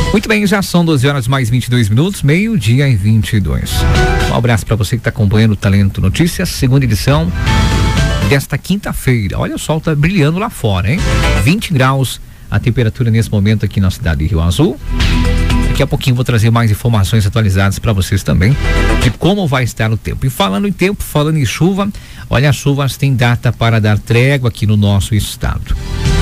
Muito bem, já são 12 horas mais 22 minutos, meio-dia e 22. Um abraço para você que está acompanhando o Talento Notícias, segunda edição desta quinta-feira. Olha, o sol tá brilhando lá fora, hein? 20 graus a temperatura nesse momento aqui na cidade de Rio Azul. Daqui a pouquinho vou trazer mais informações atualizadas para vocês também de como vai estar o tempo. E falando em tempo, falando em chuva, olha, as chuvas têm data para dar trégua aqui no nosso estado.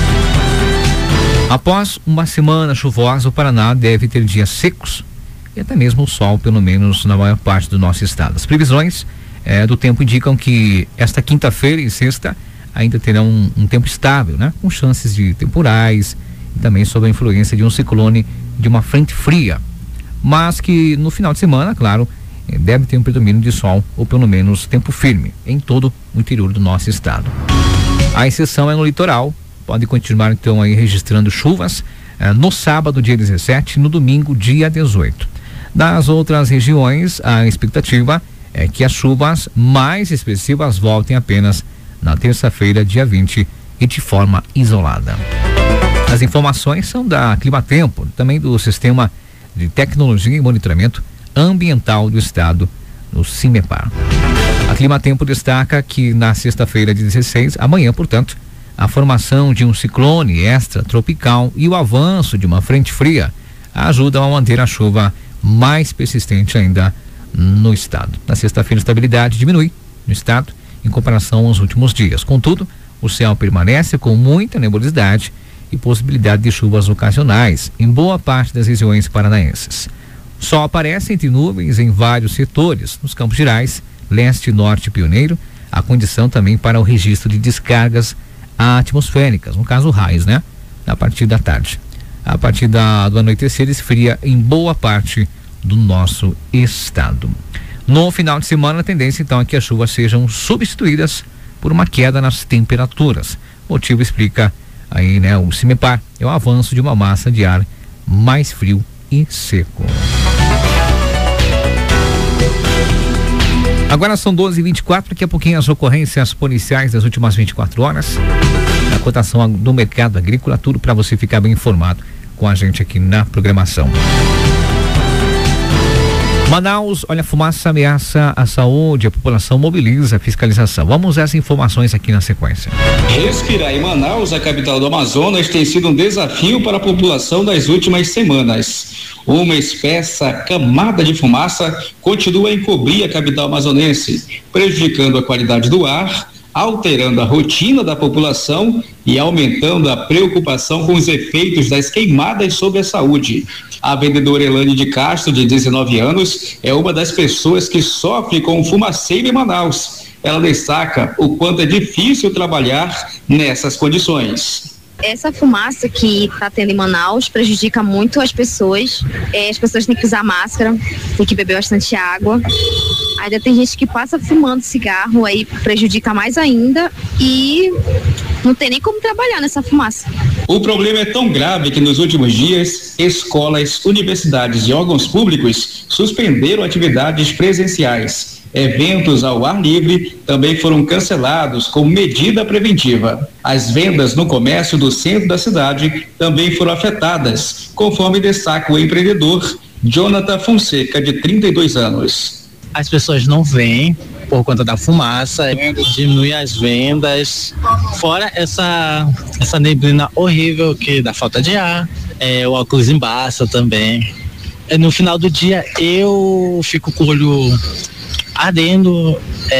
Após uma semana chuvosa, o Paraná deve ter dias secos e até mesmo o sol, pelo menos na maior parte do nosso estado. As previsões do tempo indicam que esta quinta-feira e sexta ainda terão um tempo estável, né? Com chances de temporais e também sob a influência de um ciclone, de uma frente fria. Mas que no final de semana, claro, deve ter um predomínio de sol ou pelo menos tempo firme em todo o interior do nosso estado. A exceção é no litoral. Pode continuar então aí registrando chuvas no sábado, dia 17, no domingo, dia 18. Das outras regiões, a expectativa é que as chuvas mais expressivas voltem apenas na terça-feira, dia 20, e de forma isolada. As informações são da Climatempo, também do Sistema de Tecnologia e Monitoramento Ambiental do Estado, no CIMEPAR. A Climatempo destaca que na sexta-feira, dia 16, amanhã, portanto, a formação de um ciclone extratropical e o avanço de uma frente fria ajudam a manter a chuva mais persistente ainda no estado. Na sexta-feira, a estabilidade diminui no estado em comparação aos últimos dias. Contudo, o céu permanece com muita nebulosidade e possibilidade de chuvas ocasionais em boa parte das regiões paranaenses. O sol aparece entre nuvens em vários setores, nos Campos Gerais, leste e norte pioneiro, a condição também para o registro de descargas atmosféricas, no caso raios, né? A partir da tarde. A partir do anoitecer esfria em boa parte do nosso estado. No final de semana, a tendência então é que as chuvas sejam substituídas por uma queda nas temperaturas. O motivo explica aí, né, o CIMEPAR, é o avanço de uma massa de ar mais frio e seco. Agora são 12h24, daqui a pouquinho as ocorrências policiais das últimas 24 horas, a cotação do mercado agrícola, tudo para você ficar bem informado com a gente aqui na programação. Manaus, olha, fumaça ameaça a saúde, a população mobiliza a fiscalização. Vamos às informações aqui na sequência. Respirar em Manaus, a capital do Amazonas, tem sido um desafio para a população das últimas semanas. Uma espessa camada de fumaça continua a encobrir a capital amazonense, prejudicando a qualidade do ar, alterando a rotina da população e aumentando a preocupação com os efeitos das queimadas sobre a saúde. A vendedora Elane de Castro, de 19 anos, é uma das pessoas que sofre com o fumaceiro em Manaus. Ela destaca o quanto é difícil trabalhar nessas condições. Essa fumaça que está tendo em Manaus prejudica muito as pessoas. As pessoas têm que usar máscara, têm que beber bastante água. Ainda tem gente que passa fumando cigarro, aí prejudica mais ainda e não tem nem como trabalhar nessa fumaça. O problema é tão grave que nos últimos dias, escolas, universidades e órgãos públicos suspenderam atividades presenciais. Eventos ao ar livre também foram cancelados como medida preventiva. As vendas no comércio do centro da cidade também foram afetadas, conforme destaca o empreendedor Jonathan Fonseca, de 32 anos. As pessoas não vêm por conta da fumaça, diminui as vendas, fora essa neblina horrível que dá falta de ar, o óculos embaça também. No final do dia eu fico com o olho ardendo,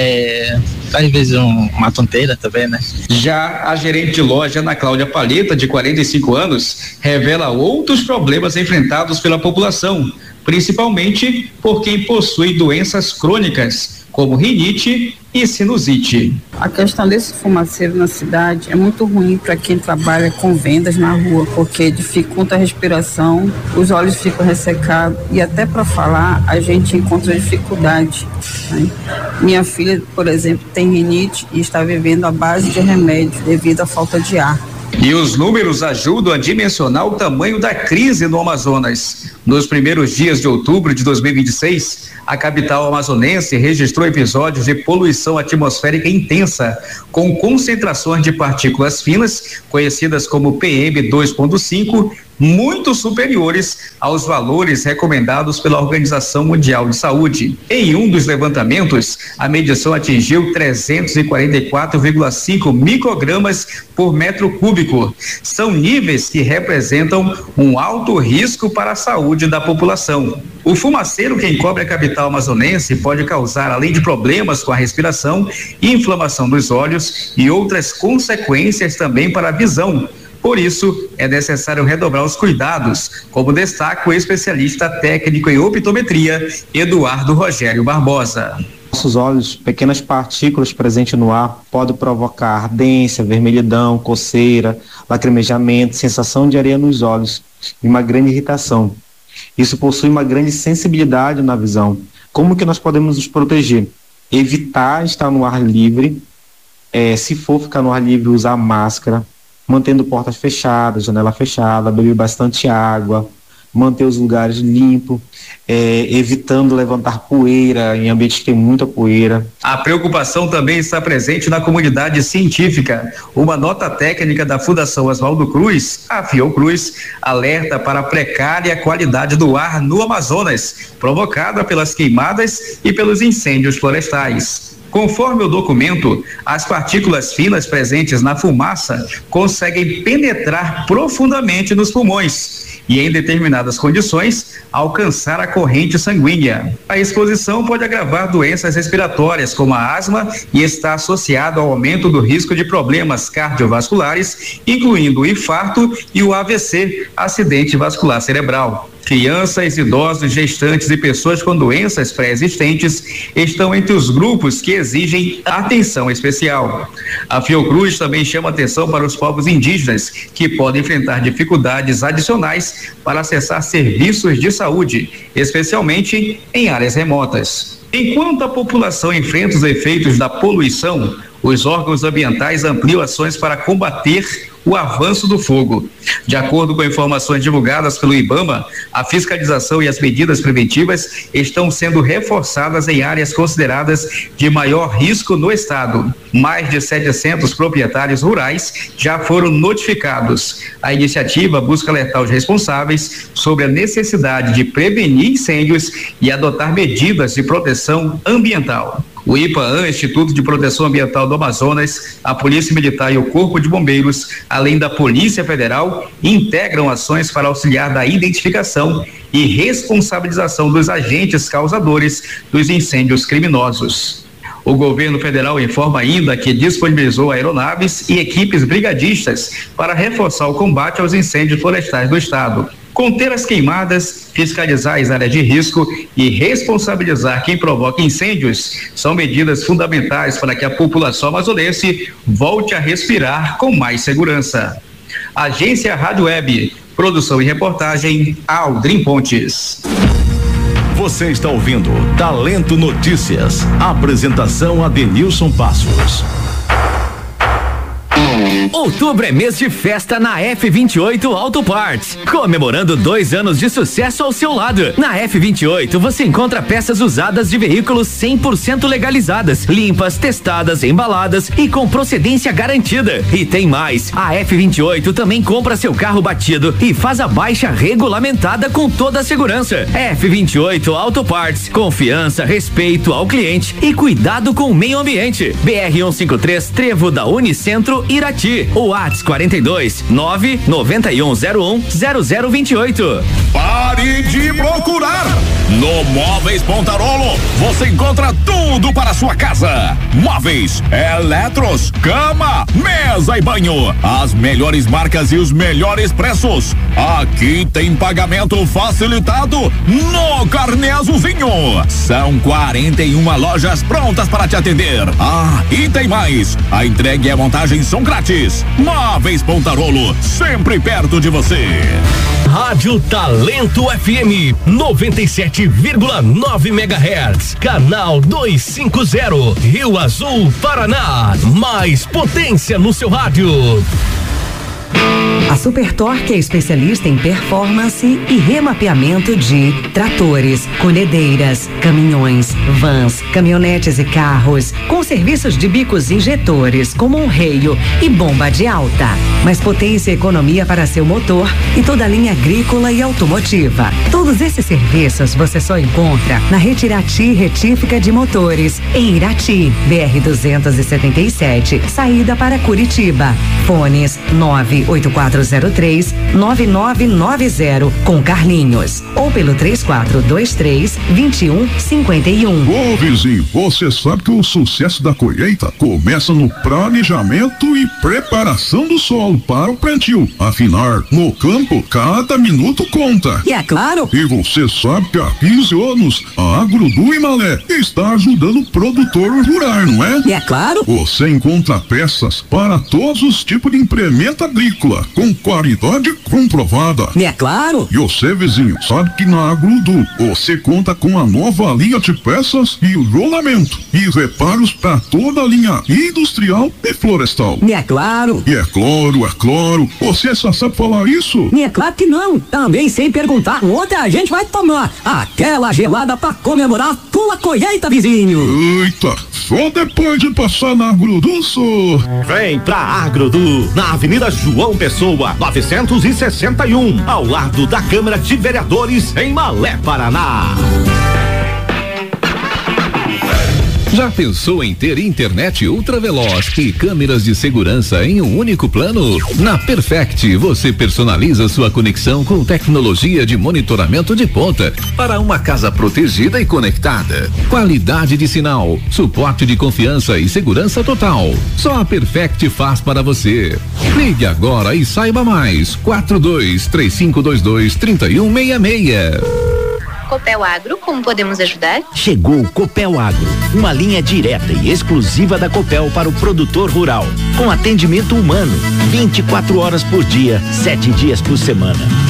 às vezes uma tonteira também, né? Já a gerente de loja, Ana Cláudia Palheta, de 45 anos, revela outros problemas enfrentados pela população, principalmente por quem possui doenças crônicas, como rinite e sinusite. A questão desse fumaceiro na cidade é muito ruim para quem trabalha com vendas na rua, porque dificulta a respiração, os olhos ficam ressecados e até para falar a gente encontra dificuldade, né? Minha filha, por exemplo, tem rinite e está vivendo à base de remédio devido à falta de ar. E os números ajudam a dimensionar o tamanho da crise no Amazonas. Nos primeiros dias de outubro de 2026, A capital amazonense registrou episódios de poluição atmosférica intensa, com concentrações de partículas finas, conhecidas como PM2.5, muito superiores aos valores recomendados pela Organização Mundial de Saúde. Em um dos levantamentos, a medição atingiu 344,5 microgramas por metro cúbico. São níveis que representam um alto risco para a saúde da população. O fumaceiro que encobre a capital amazonense pode causar, além de problemas com a respiração, inflamação dos olhos e outras consequências também para a visão. Por isso, é necessário redobrar os cuidados, como destaca o especialista técnico em optometria, Eduardo Rogério Barbosa. Nossos olhos, pequenas partículas presentes no ar podem provocar ardência, vermelhidão, coceira, lacrimejamento, sensação de areia nos olhos e uma grande irritação. Isso possui uma grande sensibilidade na visão. Como que nós podemos nos proteger? Evitar estar no ar livre, se for ficar no ar livre, usar máscara, mantendo portas fechadas, janela fechada, beber bastante água, manter os lugares limpos, evitando levantar poeira em ambientes que tem muita poeira. A preocupação também está presente na comunidade científica. Uma nota técnica da Fundação Oswaldo Cruz, a Fiocruz, alerta para a precária qualidade do ar no Amazonas, provocada pelas queimadas e pelos incêndios florestais. Conforme o documento, as partículas finas presentes na fumaça conseguem penetrar profundamente nos pulmões e, em determinadas condições, alcançar a corrente sanguínea. A exposição pode agravar doenças respiratórias, como a asma, e está associado ao aumento do risco de problemas cardiovasculares, incluindo o infarto e o AVC, acidente vascular cerebral. Crianças, idosos, gestantes e pessoas com doenças pré-existentes estão entre os grupos que exigem atenção especial. A Fiocruz também chama atenção para os povos indígenas, que podem enfrentar dificuldades adicionais para acessar serviços de saúde, especialmente em áreas remotas. Enquanto a população enfrenta os efeitos da poluição, os órgãos ambientais ampliam ações para combater o avanço do fogo. De acordo com informações divulgadas pelo IBAMA, a fiscalização e as medidas preventivas estão sendo reforçadas em áreas consideradas de maior risco no estado. Mais de 700 proprietários rurais já foram notificados. A iniciativa busca alertar os responsáveis sobre a necessidade de prevenir incêndios e adotar medidas de proteção ambiental. O IPAAM, Instituto de Proteção Ambiental do Amazonas, a Polícia Militar e o Corpo de Bombeiros, além da Polícia Federal, integram ações para auxiliar da identificação e responsabilização dos agentes causadores dos incêndios criminosos. O governo federal informa ainda que disponibilizou aeronaves e equipes brigadistas para reforçar o combate aos incêndios florestais do estado. Conter as queimadas, fiscalizar as áreas de risco e responsabilizar quem provoca incêndios são medidas fundamentais para que a população amazonense volte a respirar com mais segurança. Agência Rádio Web, produção e reportagem Aldrin Pontes. Você está ouvindo Talento Notícias. Apresentação Adenilson Passos. Outubro é mês de festa na F28 Auto Parts, comemorando 2 anos de sucesso ao seu lado. Na F28 você encontra peças usadas de veículos 100% legalizadas, limpas, testadas, embaladas e com procedência garantida. E tem mais, a F28 também compra seu carro batido e faz a baixa regulamentada com toda a segurança. F28 Auto Parts, confiança, respeito ao cliente e cuidado com o meio ambiente. BR-153 Trevo da Unicentro, Irati. O WhatsApp 42 99101 0028. Pare de procurar! No Móveis Pontarolo você encontra tudo para a sua casa: móveis, eletros, cama, mesa e banho. As melhores marcas e os melhores preços. Aqui tem pagamento facilitado no Carnê Azulzinho. São 41 lojas prontas para te atender. Ah, e tem mais: a entrega e a montagem são grátis. Móveis Pontarolo, sempre perto de você. Rádio Talento FM 97,9 MHz, canal 250, Rio Azul, Paraná. Mais potência no seu rádio. A Super Torque é especialista em performance e remapeamento de tratores, colhedeiras, caminhões, vans, caminhonetes e carros, com serviços de bicos injetores, como um reio e bomba de alta. Mais potência e economia para seu motor e toda a linha agrícola e automotiva. Todos esses serviços você só encontra na Retirati Retífica de Motores, em Irati, BR-277, saída para Curitiba. Fones 98403-9990 com Carlinhos ou pelo 3423-2151. Ô vizinho, você sabe que o sucesso da colheita começa no planejamento e preparação do solo para o plantio. Afinal, no campo, cada minuto conta. E é claro. E você sabe que há 15 anos, a Agrodu Imalé está ajudando o produtor rural, não é? E é claro. Você encontra peças para todos os tipos de implemento agrícola, com qualidade comprovada. E é claro. E você, vizinho, sabe que na Agrodu você conta com a nova linha de peças e rolamento e reparos para toda a linha industrial e florestal. E é claro. E é claro. Você só sabe falar isso? E é claro que não. Também sem perguntar onde a gente vai tomar aquela gelada para comemorar a tua colheita, vizinho. Eita, só depois de passar na Agrodu, só. Vem pra Agrodu, na Avenida João Pessoa, 961, ao lado da Câmara de Vereadores, em Malé, Paraná. Já pensou em ter internet ultraveloz e câmeras de segurança em um único plano? Na Perfect, você personaliza sua conexão com tecnologia de monitoramento de ponta para uma casa protegida e conectada. Qualidade de sinal, suporte de confiança e segurança total. Só a Perfect faz para você. Ligue agora e saiba mais. 4235223166. Copel Agro, como podemos ajudar? Chegou o Copel Agro, uma linha direta e exclusiva da Copel para o produtor rural, com atendimento humano, 24 horas por dia, 7 dias por semana.